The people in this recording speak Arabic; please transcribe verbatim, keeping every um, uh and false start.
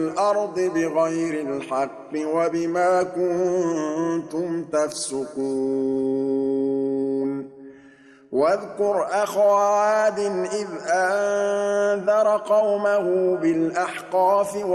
الأرض بغير الحق وبما كنتم تفسقون واذكر أخا عاد إذ أنذر قومه بالأحقاف